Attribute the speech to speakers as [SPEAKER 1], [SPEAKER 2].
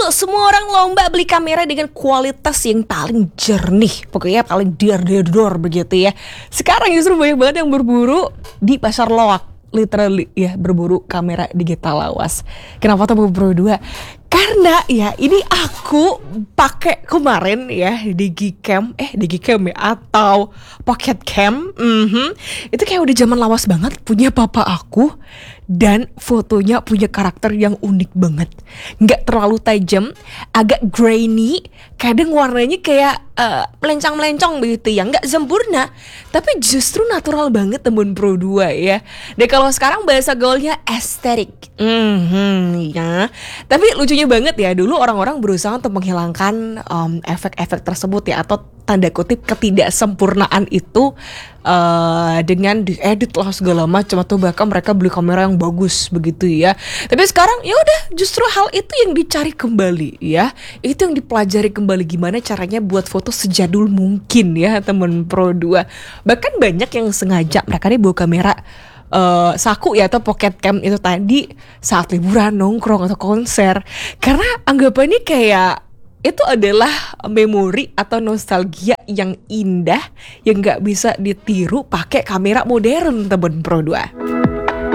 [SPEAKER 1] dulu semua orang lomba beli kamera dengan kualitas yang paling jernih, pokoknya paling dar begitu ya. Sekarang justru banyak banget yang berburu di pasar loak, literally ya, berburu kamera digital lawas. Kenapa tuh berburu dua? Karena ya ini aku pakai kemarin ya Digicam ya, atau Pocket Cam. Itu kayak udah zaman lawas banget, punya papa aku. Dan fotonya punya karakter yang unik banget, nggak terlalu tajam, agak grainy, kadang warnanya kayak melencong-melencong begitu ya, nggak sempurna, tapi justru natural banget temen Pro 2 ya. Dan kalau sekarang bahasa gaulnya aesthetic, ya. Tapi lucunya banget ya, dulu orang-orang berusaha untuk menghilangkan efek-efek tersebut ya, atau tanda kutip ketidaksempurnaan itu dengan diedit lah segala macam, atau bahkan mereka beli kamera yang bagus begitu ya. Tapi sekarang ya udah, justru hal itu yang dicari kembali ya, itu yang dipelajari kembali, gimana caranya buat foto sejadul mungkin ya temen Pro 2. Bahkan banyak yang sengaja mereka nih bawa kamera saku ya, atau pocket cam itu tadi saat liburan, nongkrong atau konser, karena anggapannya kayak itu adalah memori atau nostalgia yang indah yang gak bisa ditiru pakai kamera modern temen Pro 2.